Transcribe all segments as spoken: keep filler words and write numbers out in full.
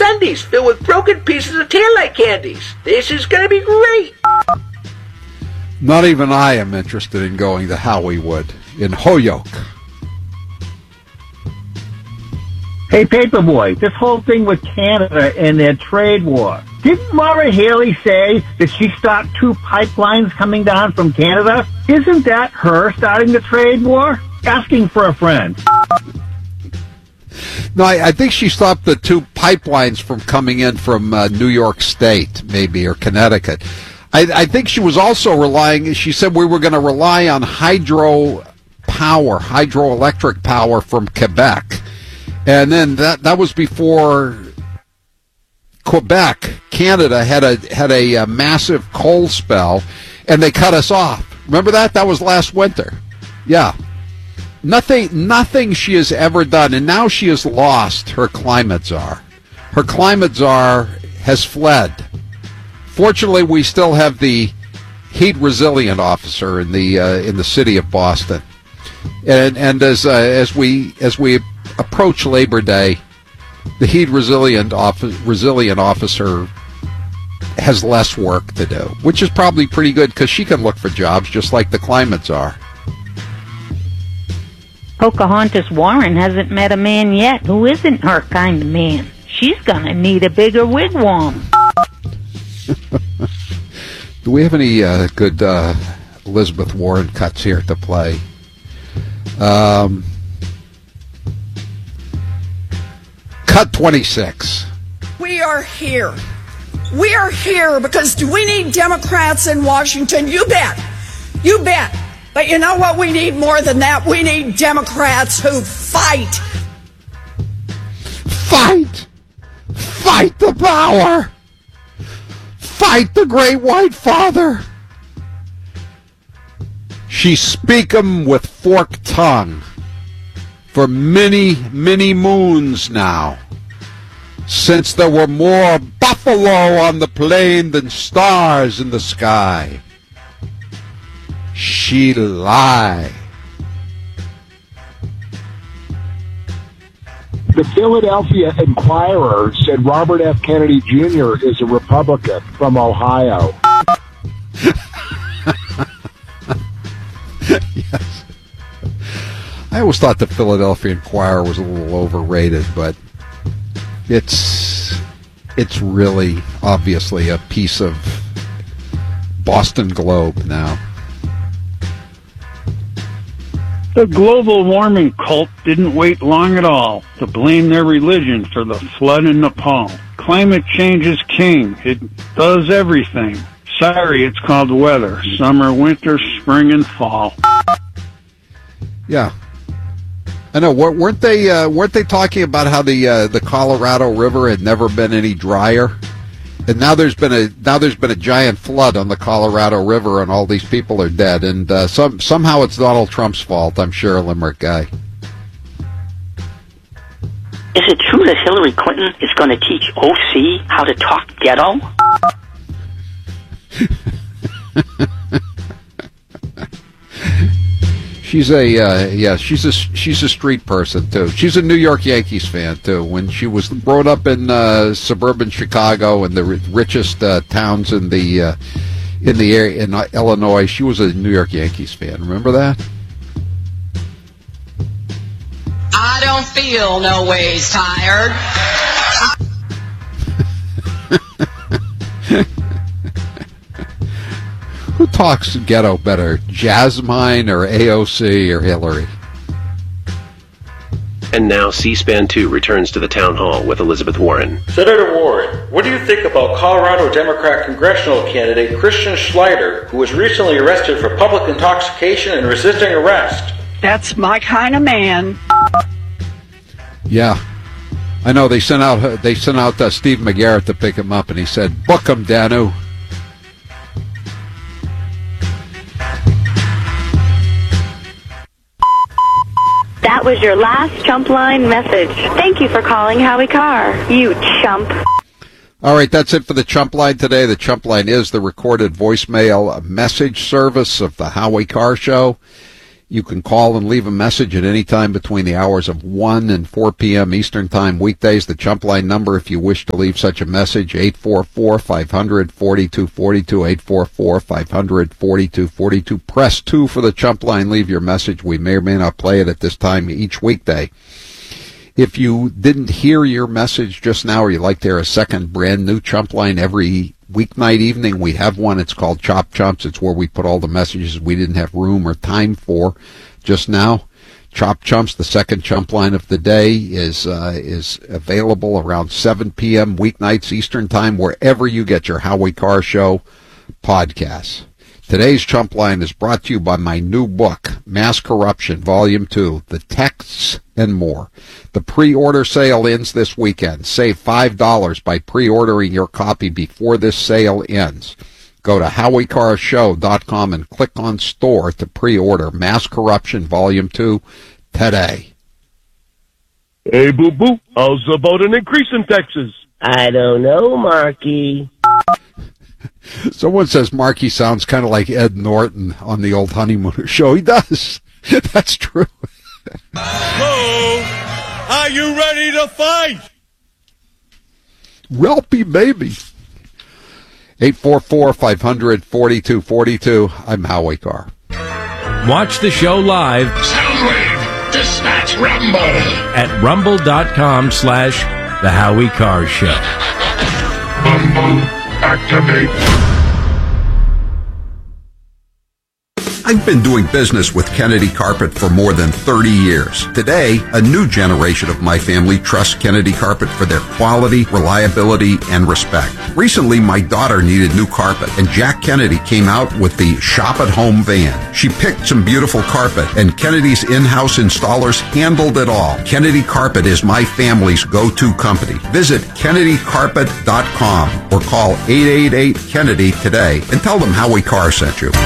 candies filled with broken pieces of taillight candies. This is going to be great. Not even I am interested in going to Hollywood in Holyoke. Hey, Paperboy, this whole thing with Canada and their trade war. Didn't Laura Haley say that she stopped two pipelines coming down from Canada? Isn't that her starting the trade war? Asking for a friend. No, I, I think she stopped the two pipelines from coming in from uh, New York State, maybe, or Connecticut. I, I think she was also relying, she said we were going to rely on hydro power, hydroelectric power from Quebec. And then that that was before Quebec, Canada, had a had a, a massive cold spell, and they cut us off. Remember that? That was last winter. Yeah. Nothing nothing she has ever done, and now she has lost her climate czar. Her climate czar has fled. Fortunately, we still have the heat resilient officer in the uh, in the city of Boston. And and as uh, as we as we approach Labor Day, the heat resilient office, resilient officer has less work to do, which is probably pretty good because she can look for jobs just like the climate czar. Pocahontas Warren hasn't met a man yet who isn't her kind of man. She's gonna need a bigger wigwam. Do we have any uh, good uh, Elizabeth Warren cuts here to play? Um, cut twenty-six. We are here. We are here because do we need Democrats in Washington? You bet. You bet. But you know what we need more than that? We need Democrats who fight. Fight! Fight the power! Fight the great white father! She speak 'em with forked tongue for many, many moons now, since there were more buffalo on the plain than stars in the sky. She lie. The Philadelphia Inquirer said Robert F. Kennedy Junior is a Republican from Ohio. Yes. I always thought the Philadelphia Inquirer was a little overrated, but it's it's really obviously a piece of Boston Globe now. The global warming cult didn't wait long at all to blame their religion for the flood in Nepal. Climate change is king. It does everything. Sorry, it's called weather. Summer, winter, spring, and fall. Yeah. I know. Weren't they uh, weren't they talking about how the uh, the Colorado River had never been any drier? And now there's been a now there's been a giant flood on the Colorado River, and all these people are dead. And uh, some somehow it's Donald Trump's fault. I'm sure, a Limerick guy. Is it true that Hillary Clinton is going to teach O C how to talk ghetto? She's a uh, yeah, she's a she's a street person too. She's a New York Yankees fan too. When she was brought up in uh, suburban Chicago and the richest uh, towns in the uh, in the area in Illinois, she was a New York Yankees fan. Remember that? I don't feel no ways tired. Who talks ghetto better, Jasmine or A O C or Hillary? And now C-SPAN two returns to the town hall with Elizabeth Warren. Senator Warren, what do you think about Colorado Democrat congressional candidate Christian Schleider, who was recently arrested for public intoxication and resisting arrest? That's my kind of man. Yeah, I know. They sent out they sent out uh, Steve McGarrett to pick him up, and he said, "Book him, Danu." That was your last Chump Line message. Thank you for calling Howie Carr, you chump. All right, that's it for the Chump Line today. The Chump Line is the recorded voicemail message service of the Howie Carr Show. You can call and leave a message at any time between the hours of one and four p.m. Eastern Time weekdays. The Chump Line number, if you wish to leave such a message, eight four four, five hundred, forty-two forty-two, eight four four, five hundred, forty-two forty-two. Press two for the Chump Line. Leave your message. We may or may not play it at this time each weekday. If you didn't hear your message just now, or you'd like to hear a second brand new Chump Line every weeknight evening, we have one. It's called Chop Chumps. It's where we put all the messages we didn't have room or time for just now. Chop Chumps, the second Chump Line of the day, is uh, is available around seven p.m. weeknights Eastern Time, wherever you get your Howie Carr Show podcasts. Today's Chump Line is brought to you by my new book, Mass Corruption, Volume two, The Texts and More. The pre-order sale ends this weekend. Save five dollars by pre-ordering your copy before this sale ends. Go to howie carr show dot com and click on Store to pre-order Mass Corruption, Volume two today. Hey, boo-boo, how's about an increase in taxes? I don't know, Marky. Someone says Marky sounds kind of like Ed Norton on the old Honeymooner show. He does. That's true. So, are you ready to fight? Relpy, baby. eight four four, five hundred, forty-two forty-two. I'm Howie Carr. Watch the show live. Soundwave, dispatch Rumble. At rumble.com slash The Howie Carr Show. Rumble, activate. I've been doing business with Kennedy Carpet for more than thirty years. Today, a new generation of my family trusts Kennedy Carpet for their quality, reliability, and respect. Recently, my daughter needed new carpet, and Jack Kennedy came out with the Shop at Home van. She picked some beautiful carpet, and Kennedy's in-house installers handled it all. Kennedy Carpet is my family's go-to company. Visit kennedy carpet dot com or call eight eight eight, Kennedy today and tell them Howie Carr sent you.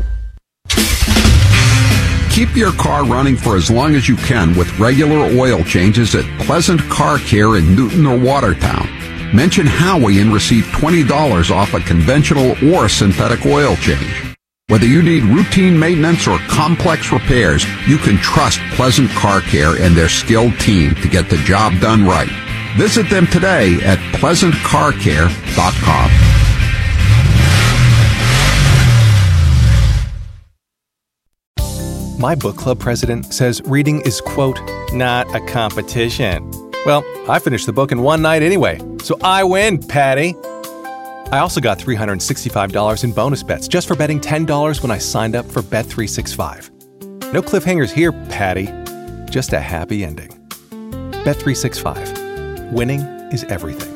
Keep your car running for as long as you can with regular oil changes at Pleasant Car Care in Newton or Watertown. Mention Howie and receive twenty dollars off a conventional or synthetic oil change. Whether you need routine maintenance or complex repairs, you can trust Pleasant Car Care and their skilled team to get the job done right. Visit them today at pleasant car care dot com. My book club president says reading is, quote, not a competition. Well, I finished the book in one night anyway, so I win, Patty. I also got three hundred sixty-five dollars in bonus bets just for betting ten dollars when I signed up for Bet three sixty-five. No cliffhangers here, Patty. Just a happy ending. Bet three sixty-five. Winning is everything.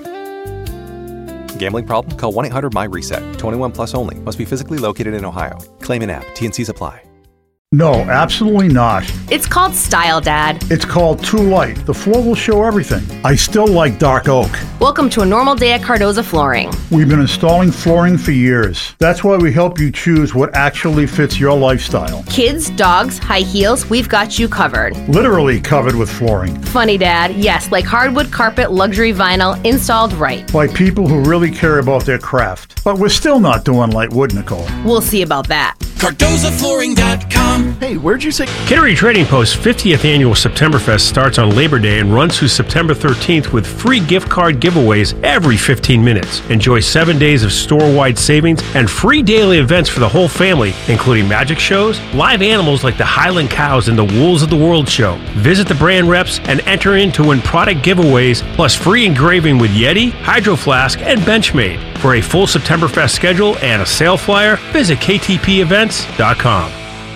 Gambling problem? Call one eight hundred my reset. twenty-one plus only. Must be physically located in Ohio. Claim in app. T and C's apply. No, absolutely not. It's called Style, Dad. It's called Too Light. The floor will show everything. I still like dark oak. Welcome to a normal day at Cardoza Flooring. We've been installing flooring for years. That's why we help you choose what actually fits your lifestyle. Kids, dogs, high heels, we've got you covered. Literally covered with flooring. Funny, Dad. Yes, like hardwood, carpet, luxury vinyl, installed right. By people who really care about their craft. But we're still not doing light wood, Nicole. We'll see about that. Cardoza Flooring dot com. Hey, where'd you say? Kittery Trading Post's fiftieth annual Septemberfest starts on Labor Day and runs through September thirteenth with free gift card giveaways every fifteen minutes. Enjoy seven days of store-wide savings and free daily events for the whole family, including magic shows, live animals like the Highland Cows and the Wolves of the World show. Visit the brand reps and enter in to win product giveaways, plus free engraving with Yeti, Hydro Flask, and Benchmade. For a full Septemberfest schedule and a sale flyer, visit k t p events dot com.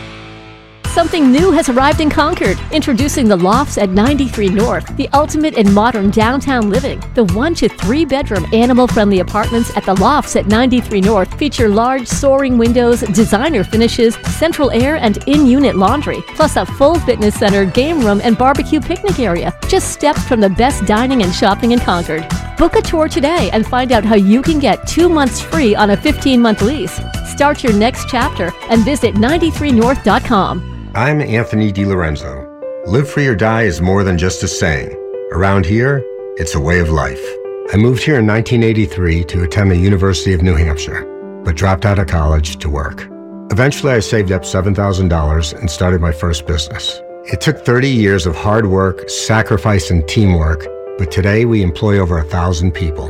Something new has arrived in Concord. Introducing The Lofts at ninety-three North, the ultimate in modern downtown living. The one to three bedroom animal-friendly apartments at The Lofts at ninety-three North feature large soaring windows, designer finishes, central air, and in-unit laundry, plus a full fitness center, game room, and barbecue picnic area. Just steps from the best dining and shopping in Concord. Book a tour today and find out how you can get two months free on a fifteen-month lease. Start your next chapter and visit ninety-three north dot com. I'm Anthony DiLorenzo. Live Free or Die is more than just a saying. Around here, it's a way of life. I moved here in nineteen eighty-three to attend the University of New Hampshire, but dropped out of college to work. Eventually, I saved up seven thousand dollars and started my first business. It took thirty years of hard work, sacrifice, and teamwork, but today we employ over a thousand people.